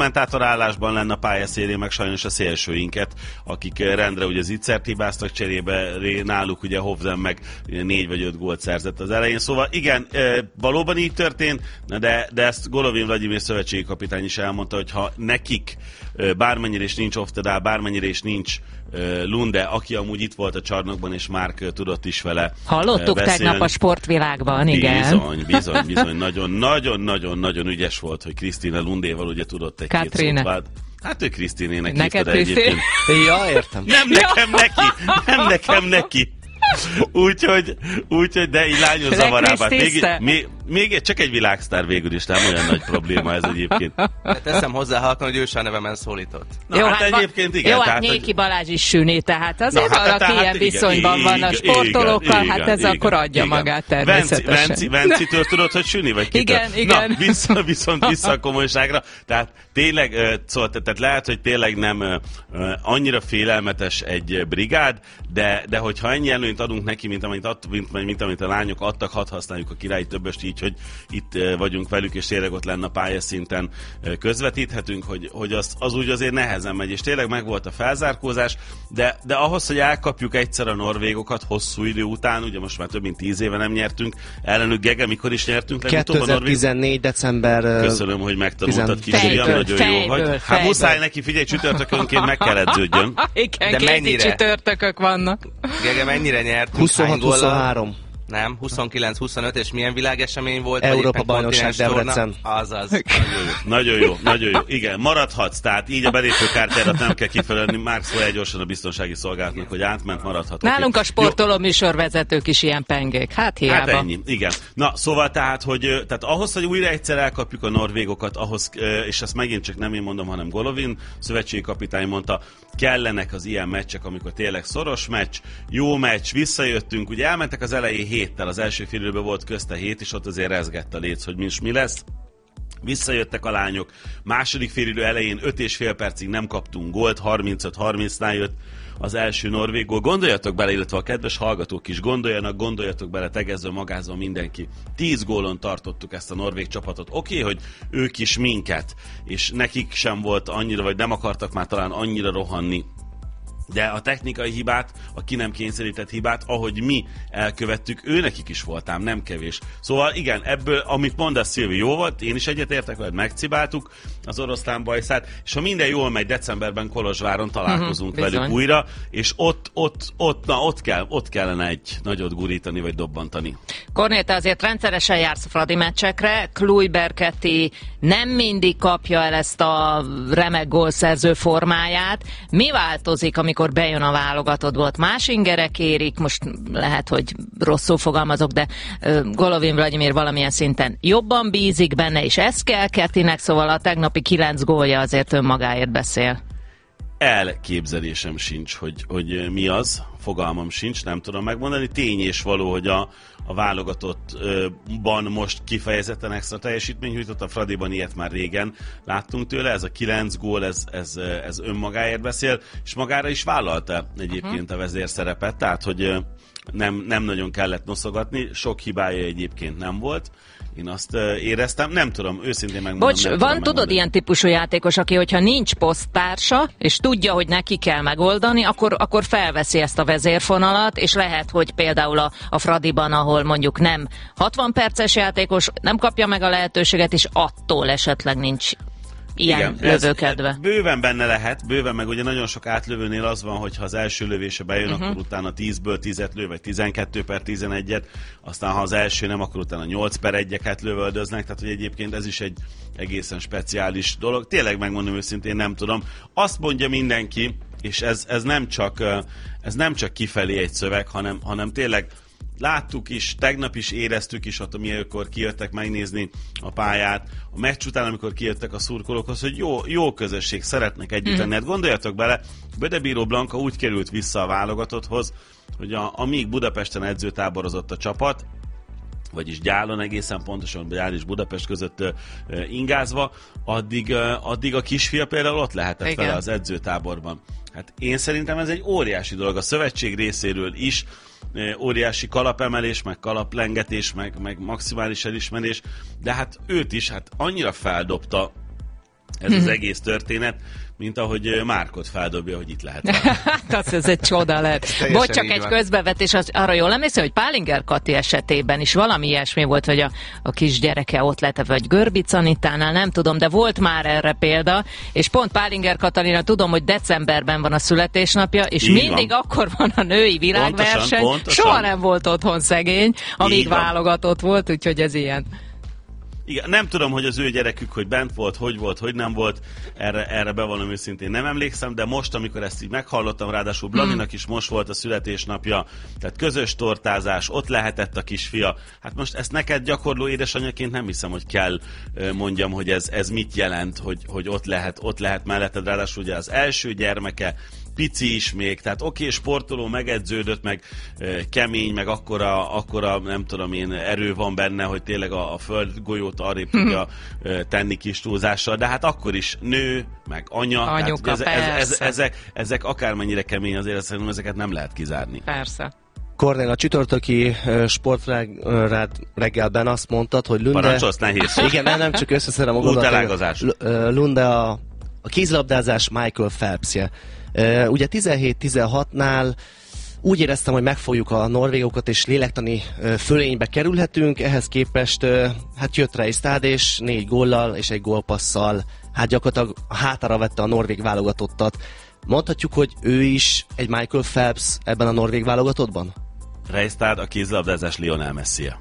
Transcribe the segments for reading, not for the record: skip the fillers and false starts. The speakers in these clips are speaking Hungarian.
kommentátorálásban lenne a pályaszélén, meg sajnos a szélsőinket, akik rendre ugye Zitzert hibáztak, cserébe náluk ugye Hovden meg 4 vagy 5 gólt szerzett az elején. Szóval igen, valóban így történt, de ezt Golovin Vladimir szövetségi kapitány is elmondta, hogy ha nekik bármennyire is nincs Oftedal, bármennyire is nincs Lunde, aki amúgy itt volt a csarnokban, és Márk tudott is vele hallottuk beszélni. Tegnap a sportvilágban, igen. Bizony, nagyon ügyes volt, hogy Krisztina Lundéval ugye tudott egy-két szót vált. Hát ő Krisztinének hívta, de egyébként... Ja, értem. Nem nekem neki. Úgyhogy de így lányos zavarában. Még csak egy világsztár végül is, nem olyan nagy probléma ez egyébként. De teszem hozzá halkan, hogy ő se a nevemen szólított. Jó, hát egyébként igen. Jó, hát Nyéki Balázs is süni, tehát azért valaki ilyen viszonyban van a sportolókkal, hát ez akkor adja magát természetesen. Vencitől tudod, hogy süni? Vagy kitől? Igen. Na, viszont vissza a komolyságra. Tehát tényleg, tehát lehet, hogy tényleg nem annyira félelmetes egy brigád, de hogyha ennyi előnyt adunk neki, mint amit a lányok adtak, hadd használjuk a királyi többöst így, hogy itt vagyunk velük, és tényleg ott lenne a pályaszinten közvetíthetünk, hogy az úgy azért nehezen megy, és tényleg megvolt a felzárkózás, de ahhoz, hogy elkapjuk egyszer a norvégokat hosszú idő után, ugye most már több mint 10 éve nem nyertünk, ellenük Gege, mikor is nyertünk? 2014. december... Köszönöm, hogy megtanultad, kisfiam, nagyon jó vagy. Hát muszáj neki, figyelj, csütörtökönként meg kell edződjön. Igen, kézi csütörtökök vannak. Gege, mennyire nyertünk? 26-23. Nem, 29-25, és milyen világesemény volt? Európa-bajnokság Debrecen. Azaz. Nagyon jó. Igen, maradhatsz, tehát így a belépőkártyádat nem kell kifelelni. Márk szólja gyorsan a biztonsági szolgálatnak, hogy átment, maradhat. Nálunk a sportoló műsorvezetők is ilyen pengék. Hát hiába. Hát ennyi, igen. Na, szóval tehát ahhoz, hogy újra egyszer elkapjuk a norvégokat, ahhoz, és ezt megint csak nem én mondom, hanem Golovin szövetségi kapitány mondta, kellenek az ilyen meccsek, amikor tényleg szoros meccs, jó meccs, visszajöttünk, ugye elmentek az elején héttel, az első fél időben volt közte 7, és ott azért rezgett a léc, hogy mi lesz. Visszajöttek a lányok, második félidő elején 5,5 percig nem kaptunk gólt, 35-30-nál jött az első norvég gól. Gondoljatok bele, illetve a kedves hallgatók is gondoljatok bele, tegezve, magázva mindenki. 10 gólon tartottuk ezt a norvég csapatot. Oké, hogy ők is minket, és nekik sem volt annyira, vagy nem akartak már talán annyira rohanni, de a technikai hibát, a ki nem kényszerített hibát, ahogy mi elkövettük, őnekik is voltám, nem kevés. Szóval igen, ebből, amit mondasz, Szilvi, jó volt, én is egyetértek veled, megcibáltuk az oroszlán bajszát, és ha minden jól megy, decemberben Kolozsváron találkozunk velük újra, és ott kellene egy nagyot gurítani, vagy dobbantani. Kornél, te azért rendszeresen jársz a Fradi meccsekre, Kluiberketi nem mindig kapja el ezt a remek gólszerző formáját. Mi változik, amikor bejön a válogatottból? Más ingerek érik, most lehet, hogy rosszul fogalmazok, de Golovin Vladimir valamilyen szinten jobban bízik benne, és ez kell Ketinek, szóval a tegnapi 9 gólja azért önmagáért beszél. Elképzelésem sincs, hogy mi az, fogalmam sincs, nem tudom megmondani. Tény és való, hogy a válogatottban most kifejezetten extra teljesítmény nyújtott, a Fradiban ilyet már régen láttunk tőle, ez a 9 gól, ez önmagáért beszél, és magára is vállalta egyébként a vezérszerepet, tehát hogy nem nagyon kellett noszogatni, sok hibája egyébként nem volt. Én azt éreztem, nem tudom, őszintén megmondom. Bocs, van tudod ilyen típusú játékos, aki, hogyha nincs poszttársa, és tudja, hogy neki kell megoldani, akkor felveszi ezt a vezérfonalat, és lehet, hogy például a Fradiban, ahol mondjuk nem 60 perces játékos, nem kapja meg a lehetőséget, és attól esetleg nincs ilyen lövőkedve. Bőven benne lehet, meg ugye nagyon sok átlövőnél az van, hogy ha az első lövése bejön, akkor utána 10-ből 10-et lő, vagy 12/11-et, aztán ha az első nem, akkor utána 8/1-eket lövöldöznek, tehát hogy egyébként ez is egy egészen speciális dolog. Tényleg megmondom őszintén, nem tudom. Azt mondja mindenki, és ez nem csak kifelé egy szöveg, hanem tényleg láttuk is, tegnap is éreztük is, amikor kijöttek megnézni a pályát, a meccs után, amikor kijöttek a szurkolókhoz, hogy jó közösség, szeretnek együtt lenni. Hát gondoljatok bele, Bödebíró Blanka úgy került vissza a válogatotthoz, hogy amíg Budapesten edzőtáborozott a csapat, vagyis Gyálon egészen pontosan, Gyál és Budapest között ingázva, addig a kisfia például ott lehetett vele az edzőtáborban. Hát én szerintem ez egy óriási dolog a szövetség részéről is, óriási kalapemelés, meg kalaplengetés, meg maximális elismerés, de hát őt is annyira feldobta ez az egész történet, mint ahogy Márkot feldobja, hogy itt lehet. Hát ez egy csoda lett. Bocs, csak egy közbevetés, arra jól emlékszem, hogy Pálinger Kati esetében is valami ilyesmi volt, hogy a kisgyereke ott lett, vagy Görbic Anitánál, nem tudom, de volt már erre példa, és pont Pálinger Katalina, tudom, hogy decemberben van a születésnapja, és így mindig van. Akkor van a női világverseny. Pontosan. Soha nem volt otthon szegény, amíg válogatott volt, úgyhogy ez ilyen. Igen, nem tudom, hogy az ő gyerekük, hogy bent volt, hogy nem volt, erre bevallom őszintén nem emlékszem, de most, amikor ezt így meghallottam, ráadásul Blaninak is most volt a születésnapja, tehát közös tortázás, ott lehetett a kisfia. Hát most ezt neked gyakorló édesanyaként nem hiszem, hogy kell mondjam, hogy ez mit jelent, hogy ott lehet melletted, ráadásul ugye az első gyermeke, pici is még, tehát sportoló, megedződött, meg kemény, meg akkora nem tudom én, erő van benne, hogy tényleg a földgolyót arrébb tudja tenni kis túlzással, de hát akkor is nő, meg anyuka, ezek akármennyire kemény, azért szerintem ezeket nem lehet kizárni. Persze. Kornél, a csütörtöki sportreggelben azt mondtad, hogy Lunde... Parancsolsz, nehéz. Igen, nem csak összeszedem a gondolatot. Lunde a kézilabdázás Michael Phelpsje. Ugye 17-16-nál úgy éreztem, hogy megfogjuk a norvégokat, és lélektani fölénybe kerülhetünk, ehhez képest hát jött Reistad, és 4 góllal és egy gólpasszal hát gyakorlatilag hátára vette a norvég válogatottat. Mondhatjuk, hogy ő is egy Michael Phelps ebben a norvég válogatottban? Reistad a kézilabdázás Lionel Messi-je.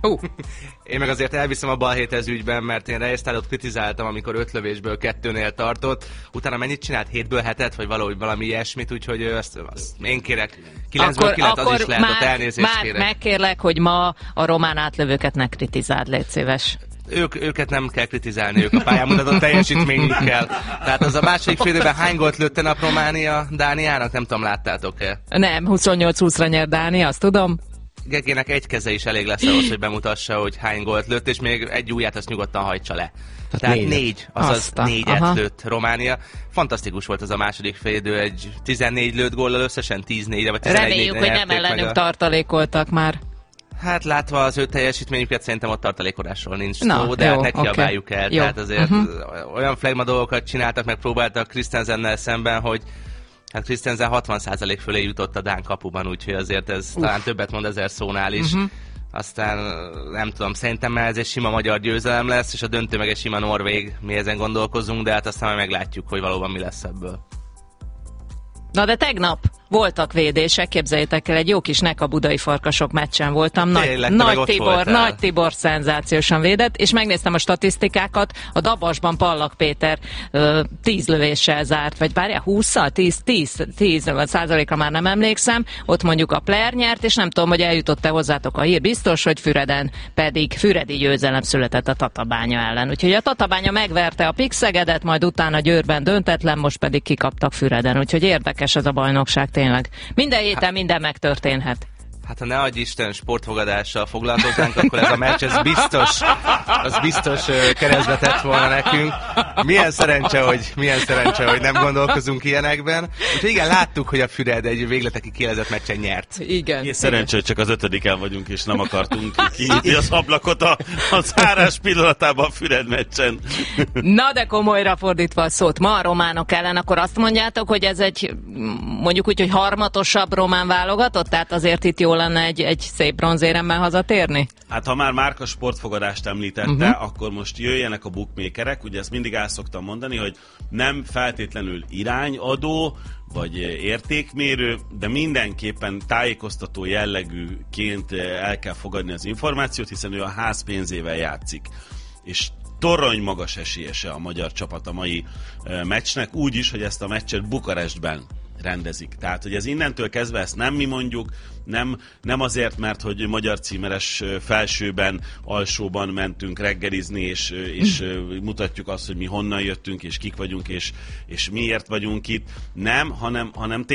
Én meg azért elviszem a balhét ez ügyben, mert én Reistadot kritizáltam, amikor 5 lövésből 2-nél tartott. Utána mennyit csinált? 7-ből 7-et? Vagy valahogy valami ilyesmit, úgyhogy azt én kérek. 9-ből 9 az is lehet, ott elnézést kérek. Megkérlek, hogy ma a román átlövőket ne kritizáld, légy szíves. Őket nem kell kritizálni, ők a pályán mutatott teljesítményükkel. Tehát az a második fél időben hány gólt lőtte nap Románia Dániának? Nem tudom, láttátok-e? Nem, 28-20-ra nyer Dánia, azt tudom. Gegének egy keze is elég lesz ahhoz, hogy bemutassa, hogy hány gólt lőtt, és még egy ujját azt nyugodtan hajtsa le. Tehát 4, azaz 4-et lőtt Románia. Fantasztikus volt az a második félidő, egy 14 lőtt góllal összesen 10-4-re, vagy 11-4-re. Reméljük, hogy nem ellenük tartalékoltak már. Hát látva az ő teljesítményüket, szerintem ott tartalékolásról nincs szó, de ne kiabáljuk el. Jó. Tehát azért olyan flegma dolgokat csináltak, meg próbáltak Christensennel szemben, hogy hát Christensen 60% fölé jutott a dán kapuban, úgyhogy azért ez talán többet mond 1000 szónál is. Aztán nem tudom, szerintem ez egy sima magyar győzelem lesz, és a döntő meg egy sima norvég, mi ezen gondolkozunk, de hát aztán majd meglátjuk, hogy valóban mi lesz ebből. Na de tegnap voltak védések, képzeljétek el, egy jó kis nek a budai farkasok meccsen voltam. Nagy Tibor szenzációsan védett, és megnéztem a statisztikákat, a Dabasban Pallak Péter 10 lövéssel zárt, vagy bárjál 20-szal, 10%-ra már nem emlékszem, ott mondjuk a Player nyert, és nem tudom, hogy eljutott-e hozzátok a hír, biztos, hogy Füreden pedig füredi győzelem született a Tatabánya ellen. Úgyhogy a Tatabánya megverte a Pikszegedet, majd utána Győrben döntetlen, most pedig kikaptak Füreden, úgyhogy érdekes ez a bajnokság tényleg. Minden héten minden megtörténhet. Hát ha ne adj Isten sportfogadással foglalkoznánk, akkor ez a meccs, ez biztos keresztbe tett volna nekünk. Milyen szerencse, hogy nem gondolkozunk ilyenekben. Úgyhogy igen, láttuk, hogy a Füred egy végletekig kielezett meccsen nyert. Igen. És szerencsé, hogy csak az 5-en vagyunk, és nem akartunk kinyitni az ablakot a zárás pillanatában a Füred meccsen. Na de komolyra fordítva a szót, ma a románok ellen, akkor azt mondjátok, hogy ez egy mondjuk úgy, hogy harmatosabb román válogatott, tehát azért itt jó lenne egy szép bronzéremmel hazatérni? Hát ha már Márka sportfogadást említette, akkor most jöjjenek a bookmakerek, ugye ezt mindig el szoktam mondani, hogy nem feltétlenül irányadó, vagy értékmérő, de mindenképpen tájékoztató jellegűként el kell fogadni az információt, hiszen ő a ház pénzével játszik. És torony magas esélyese a magyar csapat a mai meccsnek, úgy is, hogy ezt a meccset Bukarestben rendezik. Tehát, hogy ez innentől kezdve ezt nem mi mondjuk, nem azért, mert hogy magyar címeres felsőben, alsóban mentünk reggelizni, és mutatjuk azt, hogy mi honnan jöttünk, és kik vagyunk, és miért vagyunk itt. Nem, hanem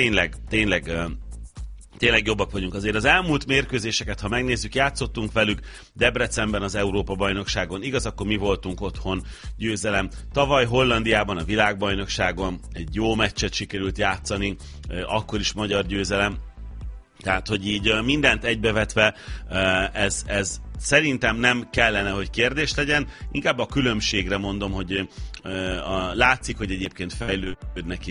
tényleg jobbak vagyunk. Azért az elmúlt mérkőzéseket, ha megnézzük, játszottunk velük Debrecenben az Európa-bajnokságon. Igaz, akkor mi voltunk otthon, győzelem. Tavaly Hollandiában a világbajnokságon egy jó meccset sikerült játszani, akkor is magyar győzelem. Tehát, hogy így mindent egybevetve, szerintem nem kellene, hogy kérdés legyen, inkább a különbségre mondom, hogy látszik, hogy egyébként fejlődnek,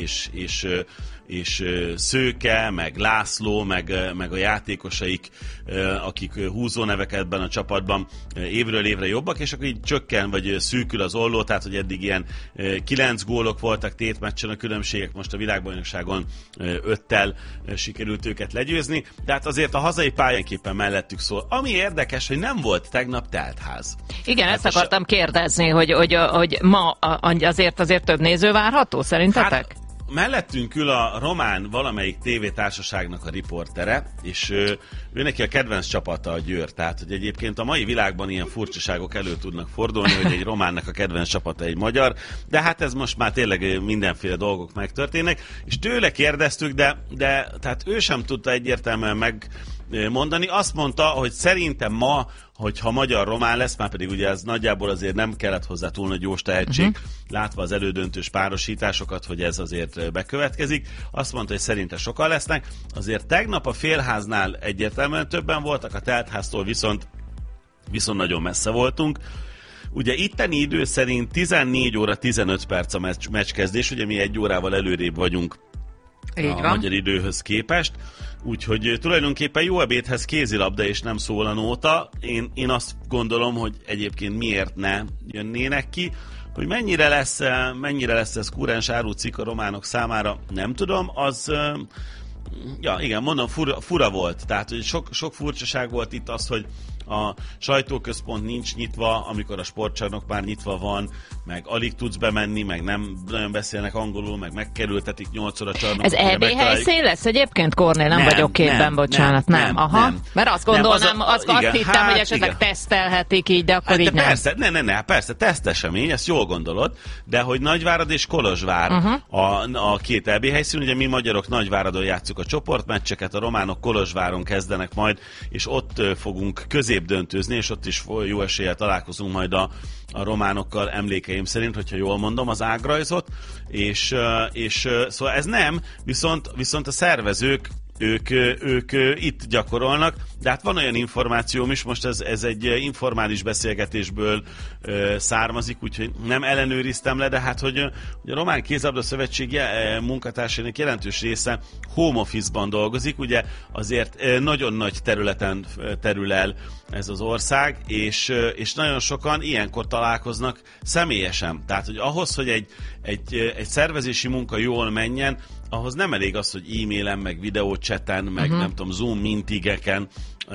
és Szőke, meg László, meg a játékosaik, akik húzónevek ebben a csapatban évről évre jobbak, és akkor így csökken, vagy szűkül az olló, tehát hogy eddig ilyen 9 gólok voltak tétmeccsen a különbségek, most a világbajnokságon 5-tel sikerült őket legyőzni, de hát azért a hazai pályánképpen mellettük szól. Ami érdekes, hogy nem volt tegnap teltház. Igen, ezt akartam kérdezni, hogy ma azért több néző várható, szerintetek? Hát, mellettünk ül a román valamelyik tévétársaságnak a riportere, és ő neki a kedvenc csapata a Győr. Tehát, hogy egyébként a mai világban ilyen furcsaságok elő tudnak fordulni, hogy egy románnak a kedvenc csapata egy magyar, de hát ez most már tényleg mindenféle dolgok megtörténnek, és tőle kérdeztük, de tehát ő sem tudta egyértelműen megmondani. Azt mondta, hogy szerintem ma, hogyha magyar-román lesz, már pedig ugye ez nagyjából azért nem kellett hozzá túl nagy gyors tehetség, látva az elődöntős párosításokat, hogy ez azért bekövetkezik. Azt mondta, hogy szerintem sokan lesznek. Azért tegnap a Félháznál egyértelműen többen voltak, a teltháztól viszont nagyon messze voltunk. Ugye itteni idő szerint 14 óra 15 perc a meccskezdés, ugye mi 1 órával előrébb vagyunk a magyar időhöz képest, úgyhogy tulajdonképpen jó ebédhez kézilabda és nem szólanóta. Én azt gondolom, hogy egyébként miért ne jönnének ki, hogy mennyire lesz ez kúrens árucik a románok számára, nem tudom, az... Ja, igen, mondom, fura volt. Tehát, hogy sok furcsaság volt itt az, hogy a sajtóközpont nincs nyitva, amikor a sportcsarnok már nyitva van, meg alig tudsz bemenni, meg nem nagyon beszélnek angolul, meg megkerültetik 8-szor a csarnokot. Ez EB helyszín lesz egyébként, Kornél? Nem vagyok képben, bocsánat. Nem. Mert azt gondolnám, azt hittem, hogy esetleg tesztelhetik így, de akkor így nem. Persze, tesztesemény, ezt jól gondolod, de hogy Nagyvárad és Kolozsvár a két EB helyszín, ugye mi magyarok Nagyváradon játszuk a csoportmeccseket, a románok Kolozsváron kezdenek majd, és ott fogunk középdöntőzni, és ott is jó eséllyel találkozunk majd a románokkal, emlékeim szerint, hogyha jól mondom az ágrajzot, és szóval ez nem, viszont a szervezők ők itt gyakorolnak, de hát van olyan információm is, most ez egy informális beszélgetésből származik, úgyhogy nem ellenőriztem le, de hát, hogy a Román Kézilabda Szövetség munkatársainak jelentős része home office-ban dolgozik, ugye azért nagyon nagy területen terül el ez az ország, és nagyon sokan ilyenkor találkoznak személyesen. Tehát, hogy ahhoz, hogy egy szervezési munka jól menjen, ahhoz nem elég az, hogy e-mailen, meg videócseten, meg nem tudom, Zoom mintigeken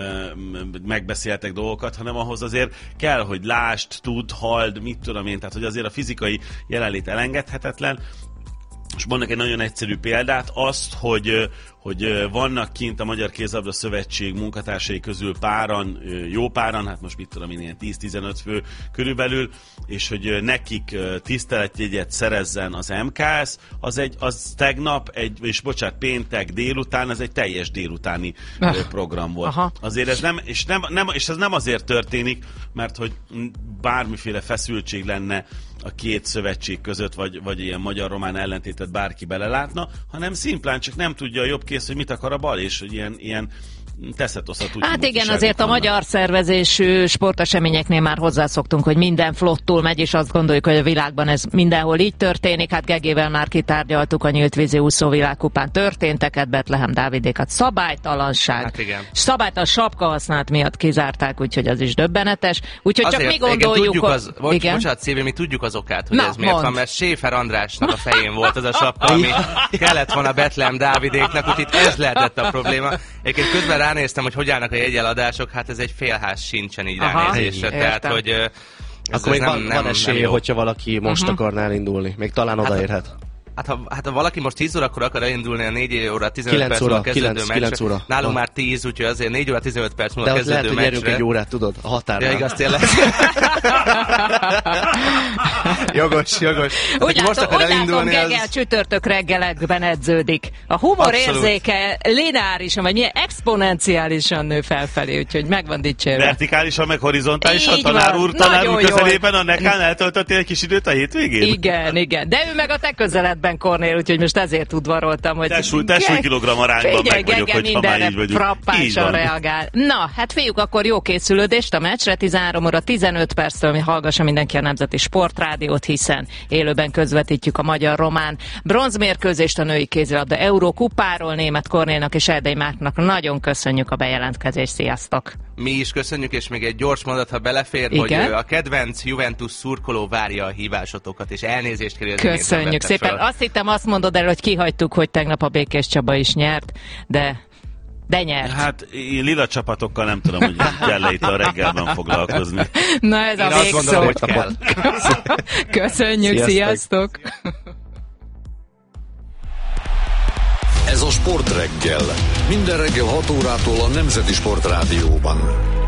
megbeszéltek dolgokat, hanem ahhoz azért kell, hogy lásd, tudd, halld, mit tudom én, tehát hogy azért a fizikai jelenlét elengedhetetlen. És mondok egy nagyon egyszerű példát, azt, hogy vannak kint a Magyar Kézilabda Szövetség munkatársai közül páran, jó páran, hát most mit tudom én, ilyen 10-15 fő körülbelül, és hogy nekik tiszteletjegyet szerezzen az MKS, az tegnap, péntek délután, ez egy teljes délutáni program volt. Aha. Azért ez ez nem azért történik, mert hogy bármiféle feszültség lenne a két szövetség között, vagy ilyen magyar-román ellentétet bárki belelátna, hanem szimplán csak nem tudja a jobb kész, hogy mit akar a bal, és hogy ilyen teszetoszat. Hát igen, azért a magyar szervezésű sporteseményeknél már hozzászoktunk, hogy minden flottul megy, és azt gondoljuk, hogy a világban ez mindenhol így történik. Hát Gegével már kitárgyaltuk a nyílt vízi úszó világkupán történteket, Betlehem Dávidékat. Szabálytalanság. Hát igen. Szabálytalan sapka használat miatt kizárták, úgyhogy az is döbbenetes. Úgyhogy azért, csak mi gondoljuk, bocsánat, Szévi, mi tudjuk az okát, hogy ez miért van, mert Schäfer Andrásnak a fején volt az a sapka, ami kellett volna Betlehem Dávidéknak, úgyhogy ez lehetett a probléma. Egyébként közben ránéztem, hogy állnak a jegyeladások, hát ez egy félház sincsen így ránézésre. Tehát, hogy akkor még van esély, hogyha valaki most akarná indulni. Még talán odaérhet. Hát ha valaki most 10 órakor akar elindulni a 4 óra 15 perc múlva kezdődő meccsre, nálunk már 10, úgyhogy azért 4 óra 15 perc múlva kezdődő meccsre. De lehet, hogy gyerünk egy órát, tudod, a határnál. Ja, igaz, tényleg. Jogos. Úgy látom, Gegel csütörtök reggelekben edződik. A humor érzéke lineárisan, vagy milyen exponenciálisan nő felfelé, úgyhogy meg van dicsérve. Vertikálisan, meg horizontálisan, tanár úr közelében a nekán eltöltöttél egy kis időt a hétvégén? Igen. De ő meg a te közeledben ebben, Kornél, úgyhogy most ezért udvaroltam, hogy... Testsúlykilogramm arányban meg vagyok, hogy ha már így vagyunk. Frappánsan reagál. Na, hát fiúk, akkor jó készülődést a meccsre, 13 óra 15 perctől hallgassa mindenki a Nemzeti Sportrádiót, hiszen élőben közvetítjük a magyar-román bronzmérkőzést a női kézilabda Eurókupáról. Németh Kornélnak és Erdei Márknak nagyon köszönjük a bejelentkezést, sziasztok! Mi is köszönjük, és még egy gyors mondat, ha belefér, igen? Hogy a kedvenc Juventus szurkoló várja a hívásotokat, és elnézést kérjük. Köszönjük szépen. Fel. Azt hittem, azt mondod el, hogy kihagytuk, hogy tegnap a Békés Csaba is nyert, de nyert. Hát lila csapatokkal nem tudom, hogy kell itt a reggelben foglalkozni. Na ez a végszó. Köszönjük, sziasztok! Ez a Sportreggel. Minden reggel 6 órától a Nemzeti Sportrádióban.